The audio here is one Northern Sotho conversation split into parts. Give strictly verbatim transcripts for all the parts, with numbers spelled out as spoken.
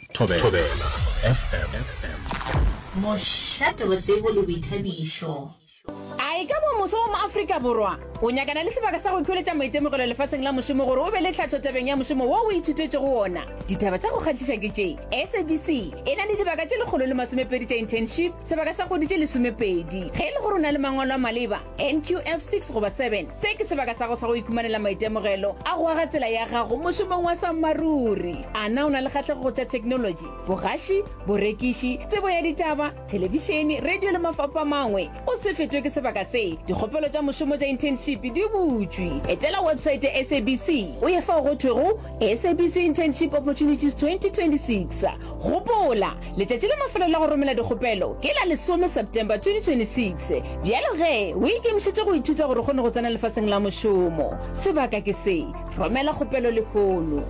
Thobela F M. Mošate wa tsebo le boithabišo. Ai ka bo moso mo Afrika borwa o nyakana le sebaka sa go ikholetša maitemogelo lefatsheng la mošomo gore o be le tlhatlho tabeng ya mošomo wo o ithutetse go ona. Ditaba tša go kgatliša ke tše S A B C e na le dibaka tše lekgolo le masomepedi tša internship, sebaka sa kgodi tše lesomepedi ge e le gore o na le mangwalo a maleba N Q F six goba seven. Se ke sebaka sa go sa go ikhumanela maitemogelo a go aga tsela ya gago mošomong wa sammaruri. A na o na le kgatlhego go tša technology, bogaši, borekiši, tsebo ya ditaba, televišene, radio le mafapha mangwe? O se fetwe ke sebaka se dikgopelo tša mošomo tša internship di butšwe. Etela website ya S A B C o ye fa go thwego S A B C Internship Opportunities twenty twenty-six. Gopola letšatši le mafelo la go romela dikgopelo ke la lesome September twenty twenty-six. Bjalo ge o ikemišetše go ithuta gore o kgone go tsena lefatsheng la mošomo. Sebaka ke se romela kgopelo lekgolo.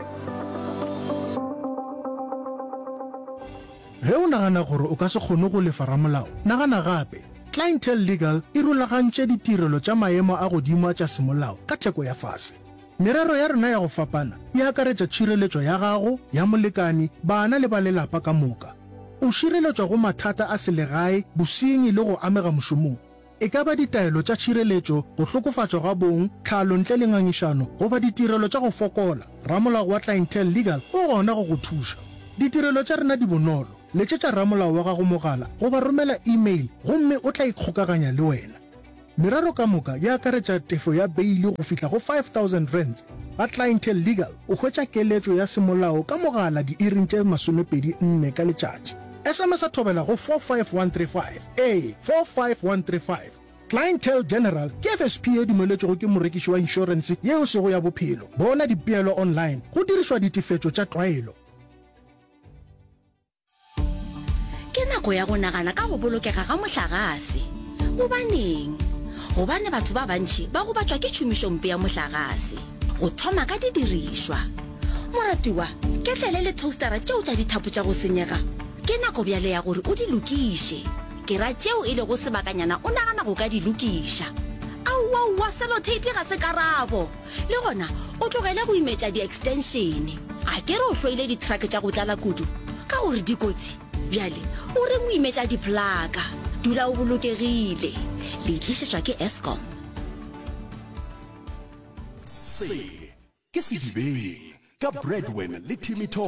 Ge o nagana gore o ka se kgone go lefa ramolao, nagana gape. Clientele Legal e rulagantše ditirelo tša maemo a godimo tša semolao ka theko ya fase. Merero ya rena ya go fapana e akaretša tšhireletšo ya gago, ya molekani, bana le ba lelapa ka moka. O šireletšwa go mathata a selegae, bosenyi le go amega mošomong. E ka ba ditaelo tša tšhireletšo, go hlokofatšwa ga bong, tlhalo ntle le ngangišano goba ditirelo tša go fokola. Ramolao wa Clientele Legal o gona go go thuša. Ditirelo tša rena di bonolo. Letšetša ramolao wa gago mogala goba romela email gomme o tla ikgokaganya le wena. Merero ka moka ya akaretša tefo ya beili go fihla go five thousand rands. Ba Clientele Legal o hwetša keletšo ya semolao ka mogala di-iring tše masomepedi nne ka letšatši. S M S a thobela go four five one three five. Ee, four five one three five. Clientele General ke F S P e dumeletšego ke morekiši wa insurance yeo sego ya bophelo. Bona dipeelo online go dirišwa ditefetšo tša tlwaelo. Ke nako ya go nagana ka go bolokega ga mohlagase. Gobaneng? Gobane batho ba bantši ba go batšwa ke tšhomišompe ya mohlagase. Go thoma ka didirišwa. Moratiwa, ke tlele le toastera tšeo tša dithapo tša go senyega. Ke nako bjale ya gore o di lokiše. Ke ra tšeo e le go sebakanyana o nagana go ka di lokiša. Aua, aua, sellotape ga se karabo. Le gona, o tlogele go imetša di-extensione. A ke re o hloile di-truck tša go tlala kudu ka gore di kotsi. Bjale, o re mo imetša diplaka. Dula o bolokegile. Le tlišetšwa ke Eskom. Se ke sedibeng ka Breadwin le Timmy Talk.